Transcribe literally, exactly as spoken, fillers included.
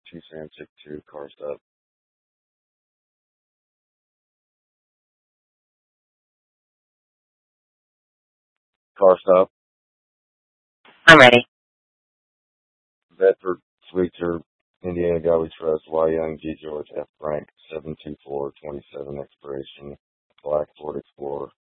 two Sam six two, car stop. Car stop. I'm ready. Bedford, Sweetser, Indiana Godly Trust, Y Young, G George, F Frank, seven two four twenty seven expiration, Black Ford Explorer.